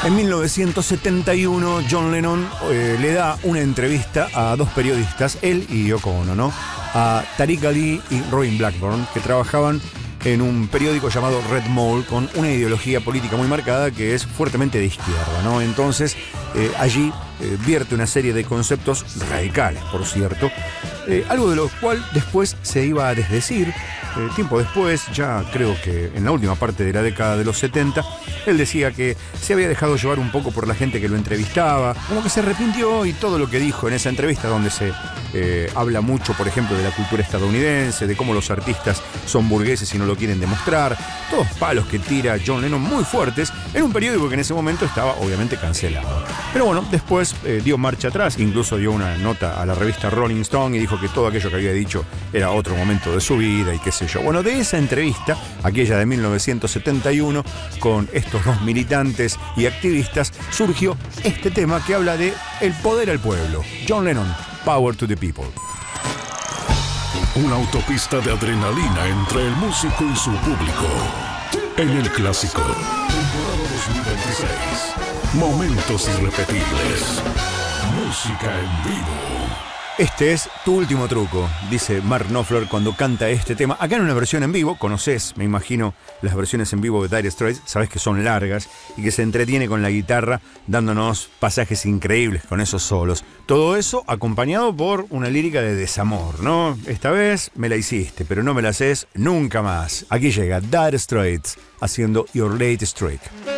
En 1971, John Lennon le da una entrevista a dos periodistas, él y Yoko Ono, ¿no? A Tariq Ali y Robin Blackburn, que trabajaban en un periódico llamado Red Mole, con una ideología política muy marcada que es fuertemente de izquierda, ¿no? Entonces, allí vierte una serie de conceptos radicales, por cierto, algo de lo cual después se iba a desdecir. Tiempo después, ya creo que en la última parte de la década de los 70, él decía que se había dejado llevar un poco por la gente que lo entrevistaba, como que se arrepintió, y todo lo que dijo en esa entrevista, donde se habla mucho, por ejemplo, de la cultura estadounidense, de cómo los artistas son burgueses y no lo quieren demostrar, todos palos que tira John Lennon muy fuertes en un periódico que en ese momento estaba obviamente cancelado. Pero bueno, después dio marcha atrás, incluso dio una nota a la revista Rolling Stone y dijo que todo aquello que había dicho era otro momento de su vida y qué sé yo. Bueno, de esa entrevista, aquella de 1971, con estos dos militantes y activistas, surgió este tema que habla de el poder al pueblo. John Lennon, Power to the People. Una autopista de adrenalina entre el músico y su público. En el clásico, temporada 2026. Momentos irrepetibles. Música en vivo. Este es tu último truco, dice Mark Knopfler cuando canta este tema. Acá en una versión en vivo, conoces, me imagino, las versiones en vivo de Dire Straits, sabes que son largas y que se entretiene con la guitarra dándonos pasajes increíbles con esos solos. Todo eso acompañado por una lírica de desamor, ¿no? Esta vez me la hiciste, pero no me la haces nunca más. Aquí llega Dire Straits haciendo Your Latest Trick.